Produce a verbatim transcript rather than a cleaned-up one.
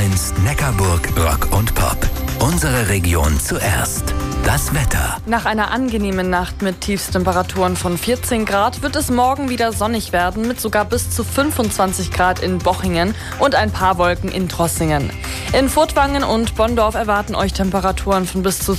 eins Neckarburg Rock und Pop. Unsere Region zuerst. Das Wetter. Nach einer angenehmen Nacht mit Tiefstemperaturen von vierzehn Grad wird es morgen wieder sonnig werden mit sogar bis zu fünfundzwanzig Grad in Bochingen und ein paar Wolken in Trossingen. In Furtwangen und Bonndorf erwarten euch Temperaturen von bis zu